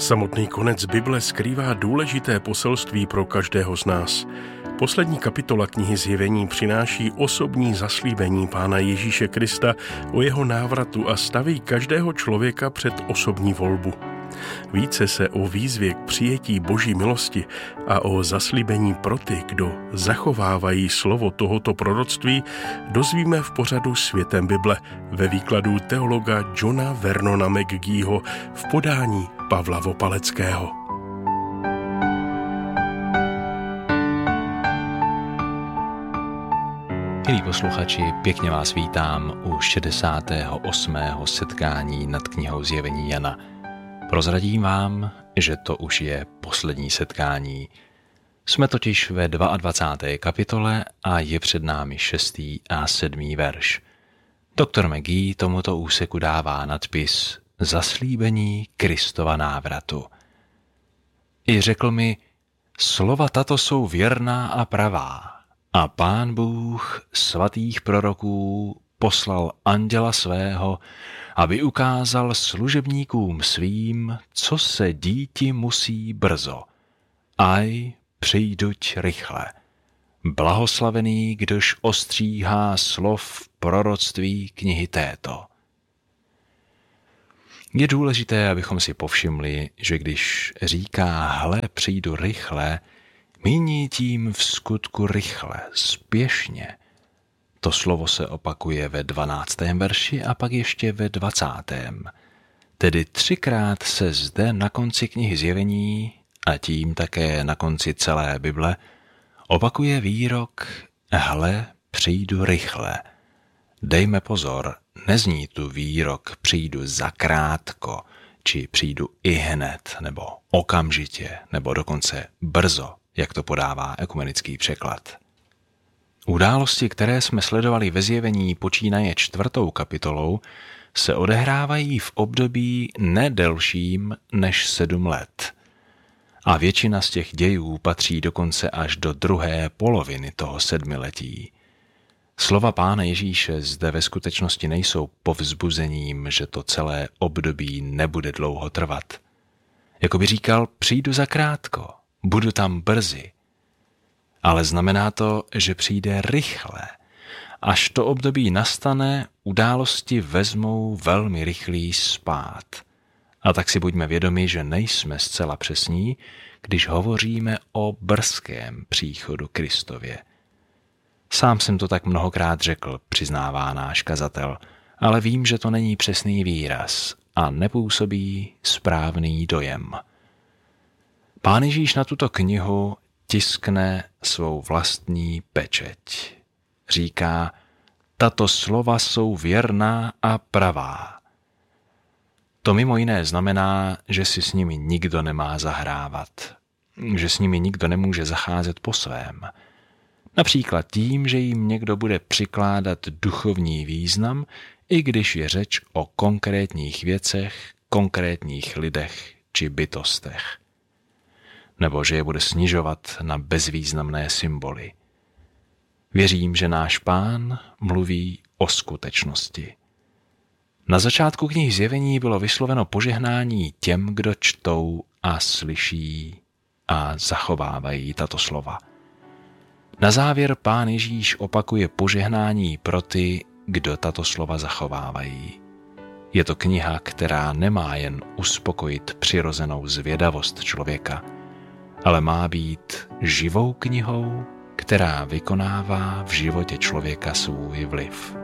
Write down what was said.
Samotný konec Bible skrývá důležité poselství pro každého z nás. Poslední kapitola knihy Zjevení přináší osobní zaslíbení Pána Ježíše Krista o jeho návratu a staví každého člověka před osobní volbu. Více se o výzvě k přijetí Boží milosti a o zaslíbení pro ty, kdo zachovávají slovo tohoto proroctví, dozvíme v pořadu Světem Bible ve výkladu teologa Johna Vernona McGeeho v podání Pavla Vopaleckého. Milí posluchači, pěkně vás vítám u 68. setkání nad knihou Zjevení Jana. Prozradím vám, že to už je poslední setkání. Jsme totiž ve 22. kapitole a je před námi 6. a 7. verš. Doktor McGee tomuto úseku dává nadpis Zaslíbení Kristova návratu. I řekl mi, slova tato jsou věrná a pravá. A Pán Bůh svatých proroků poslal anděla svého, aby ukázal služebníkům svým, co se díti musí brzo. Aj přijduť rychle. Blahoslavený, kdož ostříhá slov proroctví knihy této. Je důležité, abychom si povšimli, že když říká hle, přijdu rychle, míní tím v skutku rychle, spěšně. To slovo se opakuje ve 12. verši a pak ještě ve 20. Tedy 3krát se zde na konci knihy Zjevení a tím také na konci celé Bible opakuje výrok hle, přijdu rychle. Dejme pozor, nezní tu výrok přijdu zakrátko, či přijdu ihned, nebo okamžitě, nebo dokonce brzo, jak to podává ekumenický překlad. Události, které jsme sledovali ve Zjevení počínaje 4. kapitolou, se odehrávají v období nedelším než 7 let. A většina z těch dějů patří dokonce až do druhé poloviny toho 7letí. Slova Pána Ježíše zde ve skutečnosti nejsou povzbuzením, že to celé období nebude dlouho trvat. Jako by říkal, přijdu zakrátko, budu tam brzy. Ale znamená to, že přijde rychle. Až to období nastane, události vezmou velmi rychlý spád. A tak si buďme vědomi, že nejsme zcela přesní, když hovoříme o brzkém příchodu Kristově. Sám jsem to tak mnohokrát řekl, přiznává náš kazatel, ale vím, že to není přesný výraz a nepůsobí správný dojem. Pán Ježíš na tuto knihu tiskne svou vlastní pečeť. Říká, tato slova jsou věrná a pravá. To mimo jiné znamená, že si s nimi nikdo nemá zahrávat, že s nimi nikdo nemůže zacházet po svém. Například tím, že jim někdo bude přikládat duchovní význam, i když je řeč o konkrétních věcech, konkrétních lidech či bytostech. Nebo že je bude snižovat na bezvýznamné symboly. Věřím, že náš Pán mluví o skutečnosti. Na začátku knihy Zjevení bylo vysloveno požehnání těm, kdo čtou a slyší a zachovávají tato slova. Na závěr Pán Ježíš opakuje požehnání pro ty, kdo tato slova zachovávají. Je to kniha, která nemá jen uspokojit přirozenou zvědavost člověka, ale má být živou knihou, která vykonává v životě člověka svůj vliv.